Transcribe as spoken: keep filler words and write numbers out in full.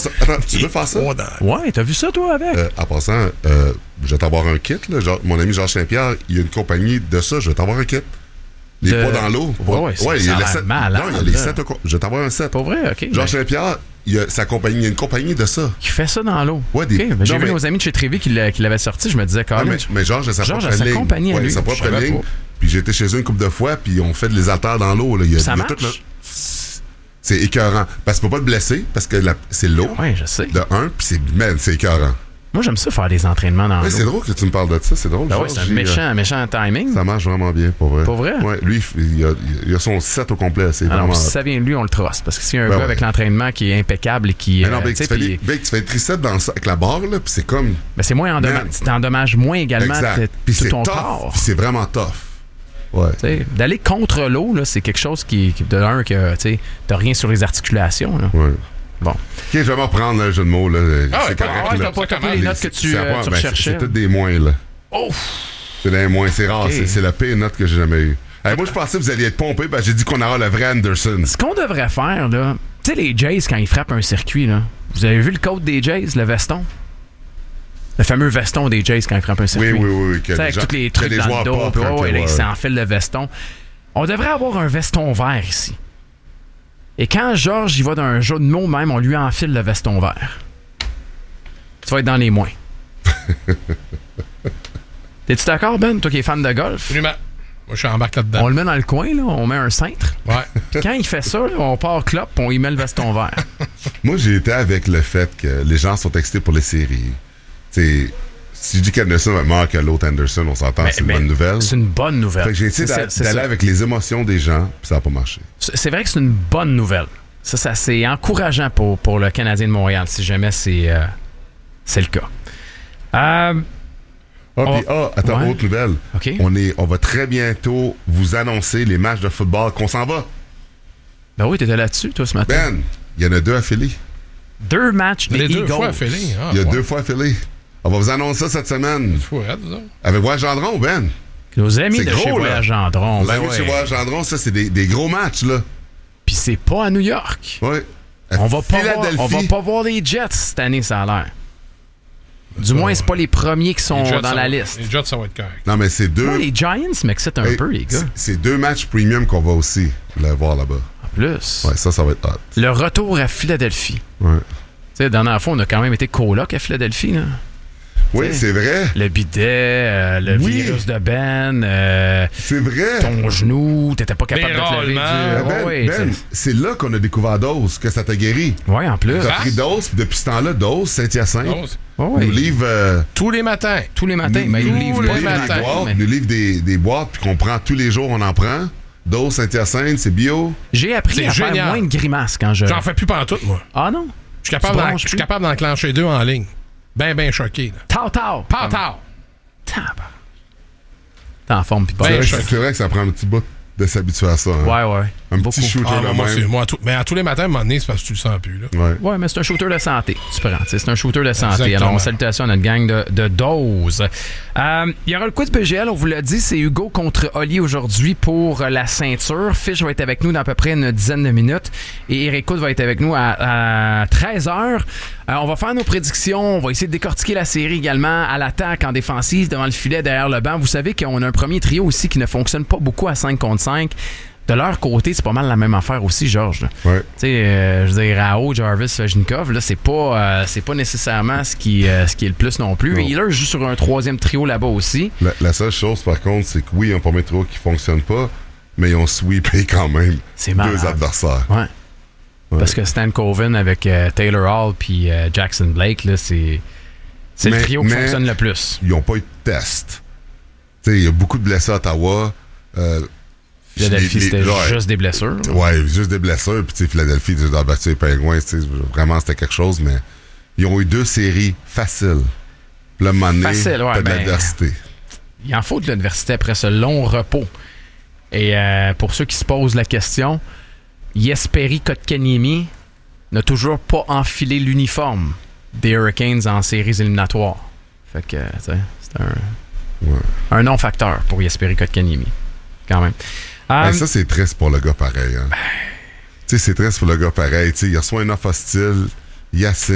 passant, attends, tu veux faire ça? Ouais, t'as vu ça, toi, avec? Euh, en passant, euh, je vais t'avoir un kit. Là. Genre, mon ami Georges Saint-Pierre, il y a une compagnie de ça. Je vais t'avoir un kit. Les de... poids dans l'eau. Ouais, ouais, ouais, il y a les sept. Malade, non, il y a les sept. Je vais t'avoir un set. Pas vrai, OK. Georges mais... Saint-Pierre, il y a sa compagnie. Il y a une compagnie de ça. Qui fait ça dans l'eau. Ouais, des... okay, ben, j'ai non, vu mais... nos amis de chez Trévi qui l'avaient sorti. Je me disais, quand même. même. Mais, mais Georges a sa Georges propre a sa ligne. compagnie à ouais, lui. sa propre ligne. Puis j'ai été chez eux une couple de fois, puis on fait les haltères dans l'eau. Là. Il y a, ça il y a marche? Tout le... C'est écœurant. Parce que tu peux pas te blesser, parce que la... c'est l'eau. Oui, je sais. De un, puis c'est, man, c'est écœurant. Moi, j'aime ça faire des entraînements dans ouais, l'eau. C'est drôle que tu me parles de ça, c'est drôle. Ben oui, c'est un méchant, euh, méchant timing. Ça marche vraiment bien, pour vrai. Pour vrai? Ouais, lui, il a, il a son set au complet. C'est alors, vraiment... si ça vient de lui, on le truste. Parce que s'il y a un ben gars ouais. avec l'entraînement qui est impeccable et qui. Mais non, ben, euh, tu, fais puis... des, ben, tu fais des triceps dans, avec la barre, là, puis c'est comme. Ben, c'est moins endommage. Tu t'endommages moins également t- puis tout c'est ton tough, corps. Puis c'est vraiment tough. Ouais. T'sais, d'aller contre l'eau, là, c'est quelque chose qui, qui de un, que tu n'as rien sur les articulations. Là. Ouais. Bon. Ok, je vais m'en prendre le jeu de mots. Là. Ah, c'est ouais, correct. Ah, là. t'as pas tapé les notes que tu, c'est, euh, c'est, tu ben, recherchais. C'est, c'est toutes des moins, là. Oh! C'est des moins, c'est rare. Okay. C'est, c'est la pire note que j'ai jamais eue. Hey, moi, je pensais que vous alliez être pompé, ben, j'ai dit qu'on aura le vrai Anderson. Ce qu'on devrait faire, là, tu sais, les Jays, quand ils frappent un circuit, là, vous avez vu le code des Jays, le veston? Le fameux veston des Jays quand ils frappent un circuit. Oui, oui, oui. oui que avec gens, tous les trucs les dans le dos. Puis, ouais, ouais, là, ouais. ils s'enfilent le veston. On devrait avoir un veston vert ici. Et quand Georges, il va d'un jeu de mots même, on lui enfile le veston vert. Tu vas être dans les moins. T'es-tu d'accord, Ben? Toi qui es fan de golf? Absolument. Moi, je suis embarqué là-dedans. On le met dans le coin, là, on met un cintre. Ouais. Puis quand il fait ça, là, on part clope, on y met le veston vert. Moi, j'ai été avec le fait que les gens sont excités pour les séries. T'sais, si je dis qu'Anderson va être meilleur que l'autre Anderson, on s'entend, Mais, c'est une mais bonne nouvelle. C'est une bonne nouvelle. Fait que j'ai essayé C'est- d'a- c'est d'aller ça. avec les émotions des gens, puis ça n'a pas marché. C'est c'est vrai que c'est une bonne nouvelle. Ça, ça c'est encourageant pour, pour le Canadien de Montréal, si jamais c'est, euh, c'est le cas. Euh, Ah, On- puis, ah, attends, ouais. autre nouvelle. OK. On, est, on va très bientôt vous annoncer les matchs de football qu'on s'en va. Ben oui, t'étais là-dessus, toi, ce matin. Ben, il y en a deux à Philly. Deux matchs des Les deux Eagles. fois affilés. Ah, Il y a ouais. deux fois à Philly. On va vous annoncer ça cette semaine. Faut arrêter, ça. Avec Voyage Gendron, Ben. Nos amis C'est de gros, chez là. Voyage Gendron. Vous Ben avez ouais. chez Voyage Gendron, ça, c'est des, des gros matchs, là. Puis c'est pas à New York. Ouais. À On va, pas voir, Philadelphie. on va pas voir les Jets cette année, ça a l'air. Du moins, c'est pas les premiers qui sont Les Jets, dans ça la va- liste. Les Jets, ça va être correct. Non, mais c'est deux. Moi, les Giants m'excitent un Hey, peu, les gars. c'est- C'est deux matchs premium qu'on va aussi le voir là-bas. En plus, Ouais, ça, ça va être hot. le retour à Philadelphie. Ouais. Tu sais, la dernière fois, on a quand même été coloc à Philadelphie, là. Oui, c'est vrai. Le bidet, euh, le Oui. virus de Ben, euh, C'est vrai. ton genou, t'étais pas capable Les de te lever du... rôlements. Ben, Ouais, Ben, c'est- c'est là qu'on a découvert Dose, que ça t'a guéri. ouais, en plus. T'as pris Dose, puis depuis ce temps-là, Dose, Saint-Hyacinthe, Non, c'est- Ouais, ouais. nous livre, euh, Tous les matins. Tous les matins. nous, mais nous il livre les pas livre le des matins, matin, boîtes, mais- nous livre des, des boîtes, puis qu'on prend tous les jours, on en prend. Dose, Saint-Hyacinthe, c'est bio. J'ai appris C'est à faire génial. moins de grimaces quand je... J'en fais plus pantoute, moi. Ah non? Je suis capable, Tu d'en- bronches je suis plus? capable d'enclencher deux en ligne. Ben, ben choqué. Là. Tau, tau! Pas tard. Tabarnak. T'es en forme, pis pas. C'est Ben, vrai, je- que- c'est vrai que ça prend un petit bout de s'habituer à ça. hein. Ouais, ouais. Un Beaucoup. petit shooter Ah, de moi, moi, c'est- même. moi, à tout- mais à tous les matins, à un moment donné, c'est parce que tu le sens plus. Là. Ouais. Ouais, mais c'est un shooter de santé. Tu prends. t'sais, C'est un shooter de santé. Exactement. Alors, salutations à notre gang de, de doses. Euh, Il y aura le quiz B G L, on vous l'a dit. C'est Hugo contre Oli aujourd'hui pour la ceinture. Fish va être avec nous dans à peu près une dizaine de minutes. Et Eric Hood va être avec nous à, à treize heures. Euh, on va faire nos prédictions. On va essayer de décortiquer la série également à l'attaque, en défensive, devant le filet, derrière le banc. Vous savez qu'on a un premier trio aussi qui ne fonctionne pas beaucoup à cinq contre cinq. De leur côté, c'est pas mal la même affaire aussi, Georges. là. Ouais. Tu sais, euh, je veux dire, Rao, Jarvis, Vajnikov, là, c'est pas, euh, c'est pas nécessairement ce qui, euh, ce qui est le plus non plus. Non. Healer joue sur un troisième trio là-bas aussi. La, la seule chose, par contre, c'est que oui, ils ont pas mis trop qui fonctionne pas, mais ils ont sweepé quand même C'est malade. deux adversaires. Ouais. Ouais. Parce que Stan Coven avec euh, Taylor Hall puis euh, Jackson Blake, là, c'est, c'est le Mais- trio qui mais- fonctionne le plus. Ils n'ont pas eu de test. Tu sais, il y a beaucoup de blessés à Ottawa. Euh, Philadelphie, les- les- c'était ouais. juste des blessures. là. Ouais, juste des blessures. Puis, tu sais, Philadelphie, ils ont battu les Pingouins. Tu sais, vraiment, c'était quelque chose, mais ils ont eu deux séries faciles. Puis, là, à un moment donné, Facile, ouais, t'as de ben- l'adversité. Il en faut de l'adversité après ce long repos. Et euh, pour ceux qui se posent la question, Jesperi Kotkaniemi n'a toujours pas enfilé l'uniforme des Hurricanes en séries éliminatoires. Fait que, tu sais, c'est un, Ouais. un non-facteur pour Jesperi Kotkaniemi, quand même. Ben, Um, ça, c'est triste pour le gars pareil. Hein. Tu sais, c'est triste pour le gars pareil. Tu sais, il reçoit un offre hostile. Il y a